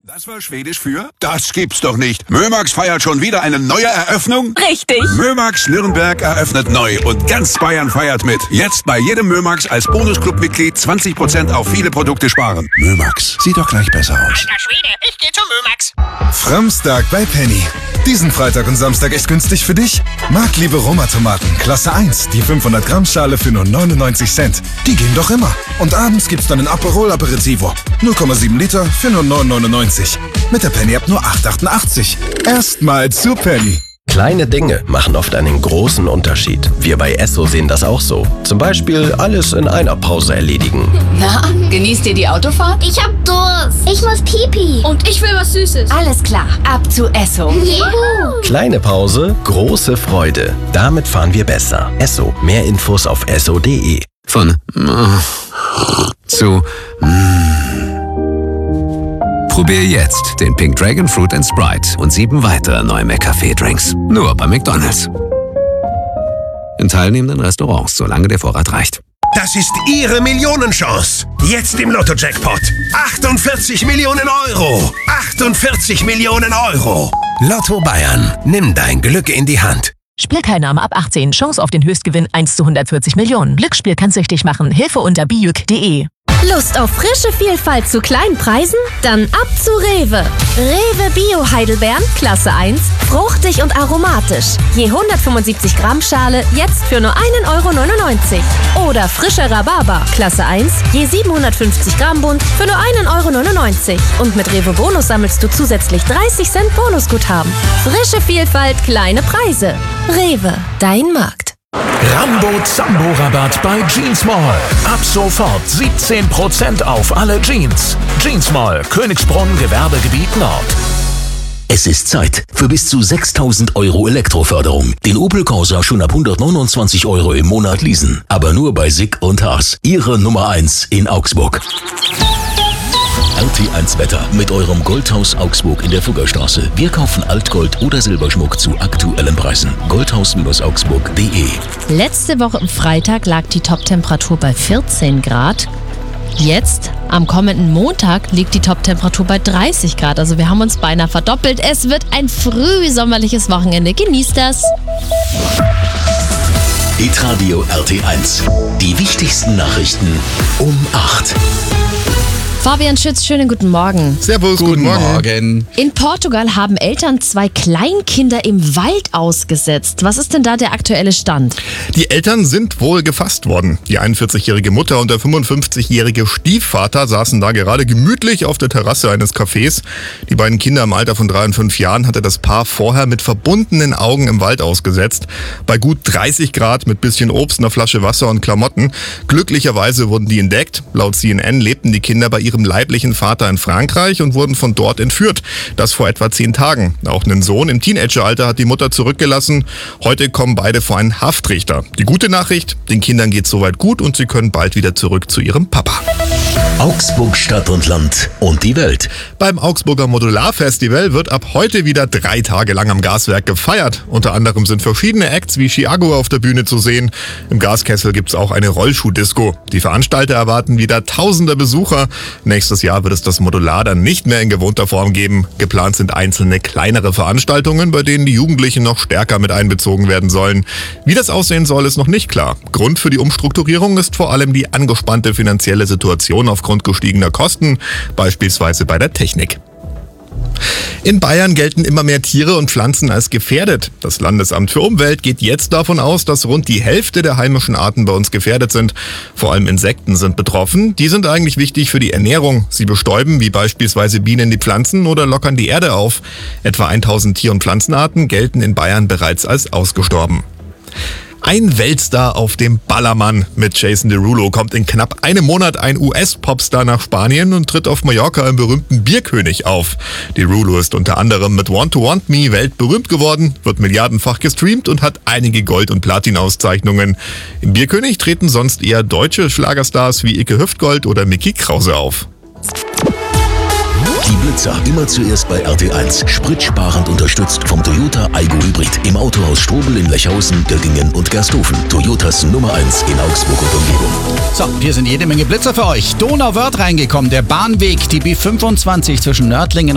Das war Schwedisch für das gibt's doch nicht. Mömax feiert schon wieder eine neue Eröffnung? Richtig. Mömax Nürnberg eröffnet neu und ganz Bayern feiert mit. Jetzt bei jedem Mömax als Bonusclub-Mitglied 20% auf viele Produkte sparen. Mömax, sieht doch gleich besser aus. Alter Schwede, ich geh zu Mömax. Framstag bei Penny. Diesen Freitag und Samstag echt günstig für dich? Marktliebe Roma-Tomaten, Klasse 1, die 500 Gramm Schale für nur 99 Cent. Die gehen doch immer. Und abends gibt's dann ein Aperol Aperitivo. 0,7 Liter für nur 9,99. Mit der Penny-App nur 8,88. Erstmal zu Penny. Kleine Dinge machen oft einen großen Unterschied. Wir bei Esso sehen das auch so. Zum Beispiel alles in einer Pause erledigen. Na, genießt ihr die Autofahrt? Ich hab Durst. Ich muss Pipi. Und ich will was Süßes. Alles klar, ab zu Esso. Juhu. Kleine Pause, große Freude. Damit fahren wir besser. Esso. Mehr Infos auf esso.de. Von zu Probier jetzt den Pink Dragon Fruit & Sprite und 7 weitere neue McCafé-Drinks. Nur bei McDonald's. In teilnehmenden Restaurants, solange der Vorrat reicht. Das ist Ihre Millionenchance. Jetzt im Lotto-Jackpot. 48 Millionen Euro. 48 Millionen Euro. Lotto Bayern. Nimm dein Glück in die Hand. Spielteilnahme ab 18. Chance auf den Höchstgewinn 1 zu 140 Millionen. Glücksspiel kann süchtig machen. Hilfe unter bijuk.de. Lust auf frische Vielfalt zu kleinen Preisen? Dann ab zu Rewe. Rewe Bio Heidelbeeren, Klasse 1, fruchtig und aromatisch. Je 175 Gramm Schale, jetzt für nur 1,99 €. Oder frische Rhabarber, Klasse 1, je 750 Gramm Bund, für nur 1,99 €. Und mit Rewe Bonus sammelst du zusätzlich 30 Cent Bonusguthaben. Frische Vielfalt, kleine Preise. Rewe, dein Markt. Rambo-Zambo-Rabatt bei Jeans Mall. Ab sofort 17% auf alle Jeans. Jeans Mall, Königsbrunn, Gewerbegebiet Nord. Es ist Zeit für bis zu 6.000 € Elektroförderung. Den Opel Corsa schon ab 129 € im Monat leasen. Aber nur bei Sick und Haas. Ihre Nummer 1 in Augsburg. RT1 Wetter mit eurem Goldhaus Augsburg in der Fuggerstraße. Wir kaufen Altgold oder Silberschmuck zu aktuellen Preisen. Goldhaus-augsburg.de. Letzte Woche am Freitag lag die Toptemperatur bei 14 Grad. Jetzt, am kommenden Montag, liegt die Toptemperatur bei 30 Grad. Also wir haben uns beinahe verdoppelt. Es wird ein frühsommerliches Wochenende. Genießt das! Hitradio RT1. Die wichtigsten Nachrichten um 8. Fabian Schütz, schönen guten Morgen. Servus, guten Morgen. In Portugal haben Eltern 2 Kleinkinder im Wald ausgesetzt. Was ist denn da der aktuelle Stand? Die Eltern sind wohl gefasst worden. Die 41-jährige Mutter und der 55-jährige Stiefvater saßen da gerade gemütlich auf der Terrasse eines Cafés. Die beiden Kinder im Alter von 3 und 5 Jahren hatte das Paar vorher mit verbundenen Augen im Wald ausgesetzt. Bei gut 30 Grad mit bisschen Obst, einer Flasche Wasser und Klamotten. Glücklicherweise wurden die entdeckt. Laut CNN lebten die Kinder bei ihrem leiblichen Vater in Frankreich und wurden von dort entführt. Das vor etwa 10 Tagen. Auch einen Sohn im Teenageralter hat die Mutter zurückgelassen. Heute kommen beide vor einen Haftrichter. Die gute Nachricht, den Kindern geht's soweit gut und sie können bald wieder zurück zu ihrem Papa. Augsburg Stadt und Land und die Welt. Beim Augsburger Modularfestival wird ab heute wieder 3 Tage lang am Gaswerk gefeiert. Unter anderem sind verschiedene Acts wie Chiago auf der Bühne zu sehen. Im Gaskessel gibt's auch eine Rollschuhdisco. Die Veranstalter erwarten wieder tausende Besucher. Nächstes Jahr wird es das Modular dann nicht mehr in gewohnter Form geben. Geplant sind einzelne kleinere Veranstaltungen, bei denen die Jugendlichen noch stärker mit einbezogen werden sollen. Wie das aussehen soll, ist noch nicht klar. Grund für die Umstrukturierung ist vor allem die angespannte finanzielle Situation aufgrund gestiegener Kosten, beispielsweise bei der Technik. In Bayern gelten immer mehr Tiere und Pflanzen als gefährdet. Das Landesamt für Umwelt geht jetzt davon aus, dass rund die Hälfte der heimischen Arten bei uns gefährdet sind. Vor allem Insekten sind betroffen. Die sind eigentlich wichtig für die Ernährung. Sie bestäuben wie beispielsweise Bienen die Pflanzen oder lockern die Erde auf. Etwa 1000 Tier- und Pflanzenarten gelten in Bayern bereits als ausgestorben. Ein Weltstar auf dem Ballermann. Mit Jason Derulo kommt in knapp einem Monat ein US-Popstar nach Spanien und tritt auf Mallorca im berühmten Bierkönig auf. Derulo ist unter anderem mit Want to Want Me weltberühmt geworden, wird milliardenfach gestreamt und hat einige Gold- und Platin-Auszeichnungen. Im Bierkönig treten sonst eher deutsche Schlagerstars wie Icke Hüftgold oder Micky Krause auf. Die Blitzer immer zuerst bei RT1. Spritsparend unterstützt vom Toyota Aygo Hybrid. Im Autohaus Strobel in Lechhausen, Göttingen und Gersthofen. Toyotas Nummer 1 in Augsburg und Umgebung. So, hier sind jede Menge Blitzer für euch. Donauwörth reingekommen. Der Bahnweg, die B25 zwischen Nördlingen